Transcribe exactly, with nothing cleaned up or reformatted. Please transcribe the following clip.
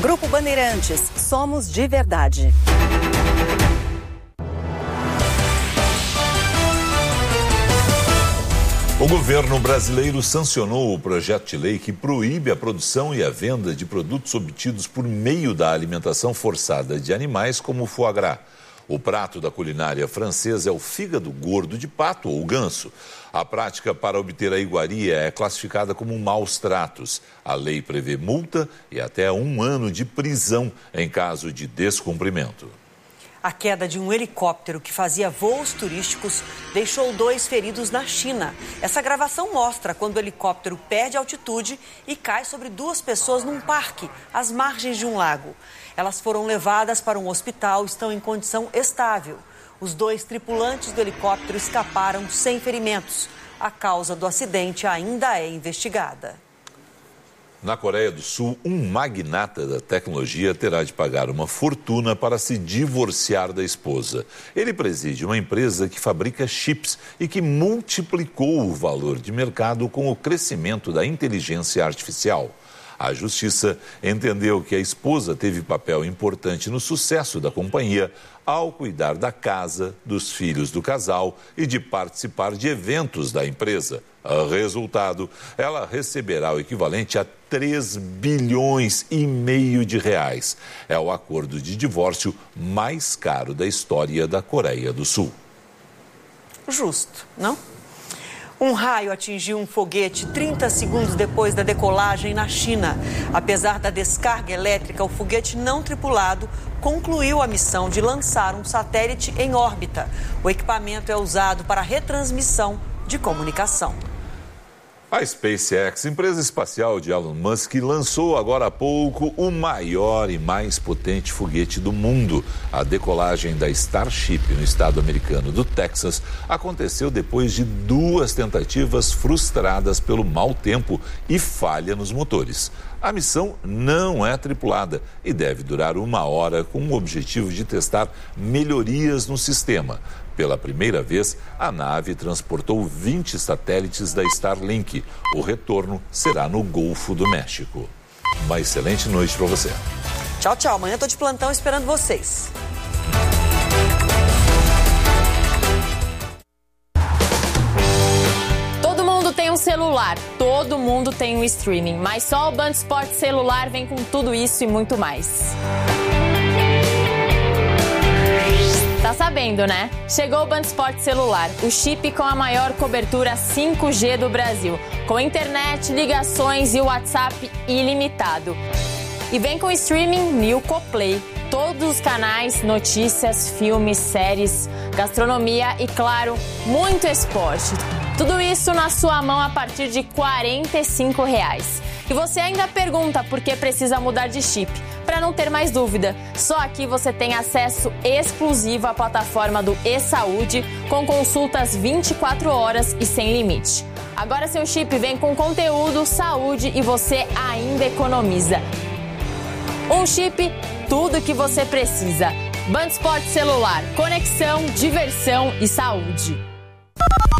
Grupo Bandeirantes, somos de verdade. O governo brasileiro sancionou o projeto de lei que proíbe a produção e a venda de produtos obtidos por meio da alimentação forçada de animais como o foie gras. O prato da culinária francesa é o fígado gordo de pato ou ganso. A prática para obter a iguaria é classificada como maus tratos. A lei prevê multa e até um ano de prisão em caso de descumprimento. A queda de um helicóptero que fazia voos turísticos deixou dois feridos na China. Essa gravação mostra quando o helicóptero perde altitude e cai sobre duas pessoas num parque, às margens de um lago. Elas foram levadas para um hospital e estão em condição estável. Os dois tripulantes do helicóptero escaparam sem ferimentos. A causa do acidente ainda é investigada. Na Coreia do Sul, um magnata da tecnologia terá de pagar uma fortuna para se divorciar da esposa. Ele preside uma empresa que fabrica chips e que multiplicou o valor de mercado com o crescimento da inteligência artificial. A justiça entendeu que a esposa teve papel importante no sucesso da companhia ao cuidar da casa, dos filhos do casal e de participar de eventos da empresa. Resultado, ela receberá o equivalente a três bilhões e meio de reais. É o acordo de divórcio mais caro da história da Coreia do Sul. Justo, não? Um raio atingiu um foguete trinta segundos depois da decolagem na China. Apesar da descarga elétrica, o foguete não tripulado concluiu a missão de lançar um satélite em órbita. O equipamento é usado para retransmissão de comunicação. A SpaceX, empresa espacial de Elon Musk, lançou agora há pouco o maior e mais potente foguete do mundo. A decolagem da Starship no estado americano do Texas aconteceu depois de duas tentativas frustradas pelo mau tempo e falha nos motores. A missão não é tripulada e deve durar uma hora com o objetivo de testar melhorias no sistema. Pela primeira vez, a nave transportou vinte satélites da Starlink. O retorno será no Golfo do México. Uma excelente noite para você. Tchau, tchau. Amanhã estou de plantão esperando vocês. Todo mundo tem um celular, todo mundo tem um streaming, mas só o Band Esportes Celular vem com tudo isso e muito mais. Tá sabendo, né? Chegou o Band Esportes Celular, o chip com a maior cobertura cinco G do Brasil, com internet, ligações e WhatsApp ilimitado. E vem com streaming Nilco Play, todos os canais, notícias, filmes, séries, gastronomia e, claro, muito esporte. Tudo isso na sua mão a partir de quarenta e cinco reais. E você ainda pergunta por que precisa mudar de chip. Para não ter mais dúvida, só aqui você tem acesso exclusivo à plataforma do eSaúde, com consultas vinte e quatro horas e sem limite. Agora seu chip vem com conteúdo, saúde e você ainda economiza. Um chip, tudo que você precisa. Band Esportes Celular, conexão, diversão e saúde.